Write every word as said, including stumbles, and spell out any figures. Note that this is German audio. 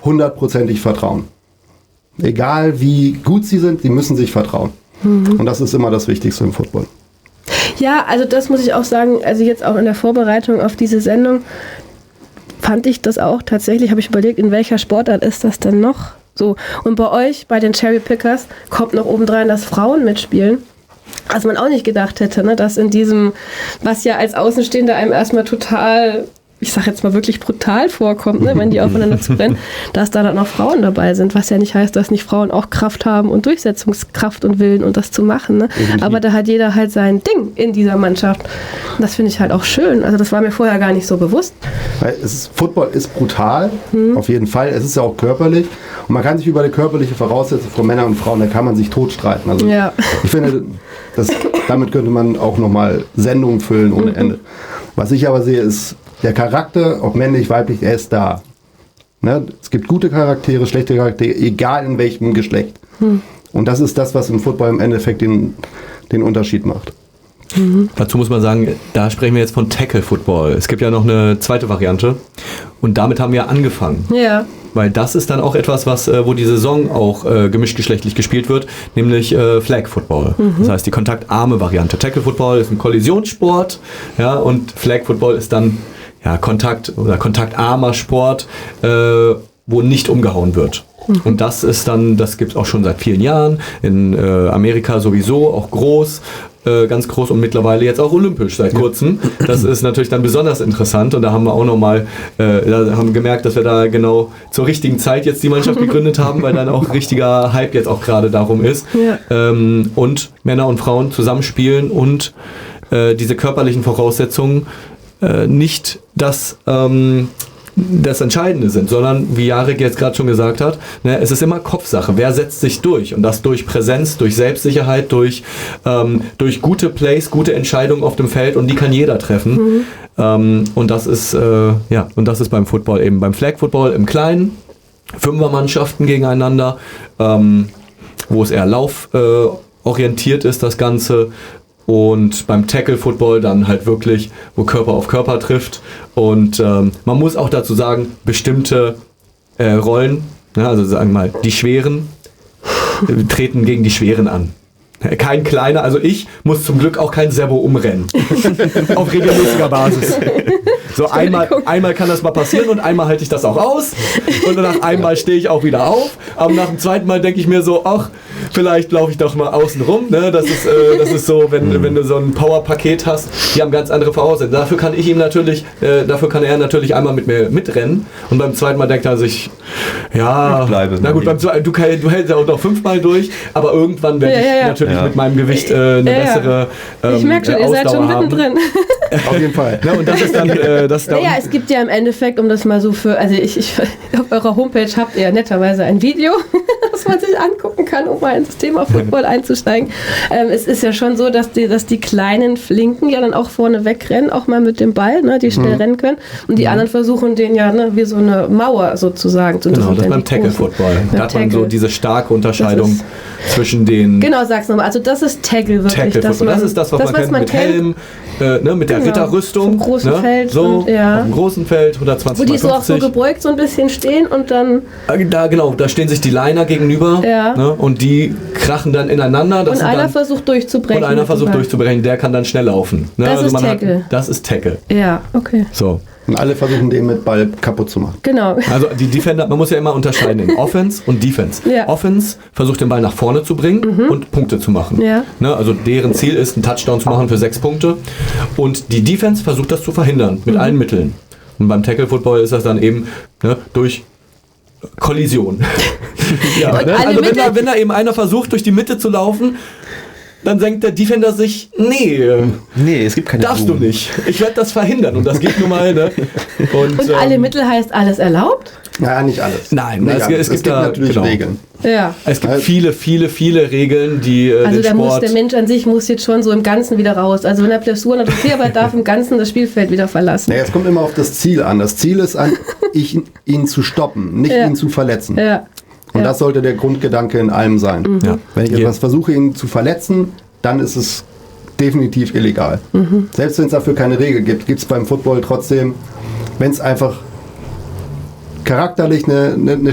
hundertprozentig vertrauen. Egal wie gut sie sind, sie müssen sich vertrauen. Mhm. Und das ist immer das Wichtigste im Football. Ja, also das muss ich auch sagen, also jetzt auch in der Vorbereitung auf diese Sendung fand ich das auch tatsächlich, habe ich überlegt, in welcher Sportart ist das denn noch so. Und bei euch, bei den Cherry Pickers, kommt noch obendrein, dass Frauen mitspielen. Was man auch nicht gedacht hätte, ne, dass in diesem, was ja als Außenstehender einem erstmal total, ich sag jetzt mal wirklich brutal vorkommt, ne, wenn die aufeinander zu rennen, dass da dann auch Frauen dabei sind, was ja nicht heißt, dass nicht Frauen auch Kraft haben und Durchsetzungskraft und Willen und das zu machen. Ne? Aber da hat jeder halt sein Ding in dieser Mannschaft. Und das finde ich halt auch schön. Also das war mir vorher gar nicht so bewusst. Weil es ist, Football ist brutal, hm. auf jeden Fall. Es ist ja auch körperlich. Und man kann sich über die körperliche Voraussetzung von Männern und Frauen, da kann man sich totstreiten. Also ja. ich finde, das, damit könnte man auch nochmal Sendungen füllen ohne mhm. Ende. Was ich aber sehe, ist, der Charakter, ob männlich, weiblich, er ist da. Ne? Es gibt gute Charaktere, schlechte Charaktere, egal in welchem Geschlecht. Hm. Und das ist das, was im Football im Endeffekt den, den Unterschied macht. Mhm. Dazu muss man sagen, da sprechen wir jetzt von Tackle-Football. Es gibt ja noch eine zweite Variante und damit haben wir angefangen. Ja. Weil das ist dann auch etwas, was, äh, wo die Saison auch äh, gemischtgeschlechtlich gespielt wird, nämlich äh, Flag Football. Mhm. Das heißt die kontaktarme Variante. Tackle Football ist ein Kollisionssport, ja, und Flag Football ist dann ja, Kontakt- oder kontaktarmer Sport, äh, wo nicht umgehauen wird. Mhm. Und das ist dann, das gibt es auch schon seit vielen Jahren, in äh, Amerika sowieso, auch groß, äh, ganz groß und mittlerweile jetzt auch olympisch seit kurzem. Das ist natürlich dann besonders interessant und da haben wir auch nochmal, äh, da haben wir gemerkt, dass wir da genau zur richtigen Zeit jetzt die Mannschaft gegründet haben, weil dann auch richtiger Hype jetzt auch gerade darum ist. Ja. Ähm, und Männer und Frauen zusammenspielen und äh, diese körperlichen Voraussetzungen äh, nicht das ähm, das Entscheidende sind, sondern wie Jarek jetzt gerade schon gesagt hat, ne, es ist immer Kopfsache. Wer setzt sich durch? Und das durch Präsenz, durch Selbstsicherheit, durch, ähm, durch gute Plays, gute Entscheidungen auf dem Feld und die kann jeder treffen. Mhm. Ähm, und das ist äh, ja und das ist beim Football eben beim Flag Football im Kleinen, Fünfermannschaften gegeneinander, ähm, wo es eher lauforientiert äh, ist das Ganze. Und beim Tackle-Football dann halt wirklich, wo Körper auf Körper trifft. Und ähm, man muss auch dazu sagen, bestimmte äh, Rollen, ne, also sagen wir mal, die Schweren, äh, treten gegen die Schweren an. Kein kleiner, also ich muss zum Glück auch kein Servo umrennen. Auf regelmäßiger Basis. So einmal, einmal kann das mal passieren und einmal halte ich das auch aus. Und nach einmal stehe ich auch wieder auf. Aber nach dem zweiten Mal denke ich mir so, ach, vielleicht laufe ich doch mal außen rum. Ne? Das ist, äh, das ist so, wenn, wenn du so ein Power-Paket hast, die haben ganz andere Voraussetzungen. Dafür kann ich ihm natürlich, äh, dafür kann er natürlich einmal mit mir mitrennen. Und beim zweiten Mal denkt er sich, ja, bleibe, na gut, beim zweiten, du, du hältst ja auch noch fünfmal durch, aber irgendwann werde ich ja, ja, ja. natürlich ja. mit meinem Gewicht äh, eine ja, bessere ähm, ich merke schon, ihr seid schon mittendrin. Auf jeden Fall. Ja, und das ist dann, äh, das naja, es gibt ja im Endeffekt, um das mal so für, also ich, ich auf eurer Homepage habt ihr netterweise ein Video, das man sich angucken kann, um mal ins Thema Football einzusteigen. Ähm, es ist ja schon so, dass die, dass die kleinen Flinken ja dann auch vorne wegrennen, auch mal mit dem Ball, ne, die schnell mhm. rennen können. Und die mhm. anderen versuchen den ja ne, wie so eine Mauer sozusagen zu Genau, das ist beim Tackle-Football. Da hat man so diese starke Unterscheidung zwischen den... Genau, sag's nochmal. Also das ist Tackle wirklich. Tackle-Football, das ist das, was das, man, was kennt, man mit kennt. Helm, äh, ne, mit der genau. Ritterrüstung. Vom großen ne, Feld. So, und, ja. auf dem großen Feld, hundertzwanzig Wo die so auch so gebeugt so ein bisschen stehen und dann... Da, genau, da stehen sich die Liner gegenüber ja. ne, und die krachen dann ineinander. Das und einer dann, versucht durchzubrechen. Und einer versucht durchzubrechen, der kann dann schnell laufen. Ne? Das also ist man Tackle. Hat, das ist Tackle. Ja, okay. So. Und alle versuchen den mit Ball kaputt zu machen. Genau. Also die Defender, man muss ja immer unterscheiden in Offense und Defense. Ja. Offense versucht den Ball nach vorne zu bringen mhm. und Punkte zu machen. Ja. Ne, also deren Ziel ist, einen Touchdown zu machen für sechs Punkte. Und die Defense versucht das zu verhindern mit mhm. allen Mitteln. Und beim Tackle Football ist das dann eben ne, durch Kollision. ja, ne? Also wenn da, wenn da eben einer versucht, durch die Mitte zu laufen, dann denkt der Defender sich, nee, nee, es gibt keine darfst Ruhe. Du nicht. Ich werde das verhindern und das geht nun mal. Ne? Und, und alle ähm, Mittel heißt alles erlaubt? Ja, nicht alles. Nein, nicht es, alles. es, gibt, es gibt da, natürlich genau. Regeln. Ja. Es gibt viele, viele, viele Regeln, die äh, also den da Sport... muss der Mensch an sich muss jetzt schon so im Ganzen wieder raus. Also wenn er Blessuren hat, okay, aber er darf im Ganzen das Spielfeld wieder verlassen. Naja, es kommt immer auf das Ziel an. Das Ziel ist an, ich, ihn zu stoppen, nicht ja. ihn zu verletzen. Ja. Und ja. das sollte der Grundgedanke in allem sein. Mhm. Ja. Wenn ich etwas versuche, ihn zu verletzen, dann ist es definitiv illegal. Mhm. Selbst wenn es dafür keine Regel gibt, gibt es beim Football trotzdem, wenn es einfach charakterlich eine, eine,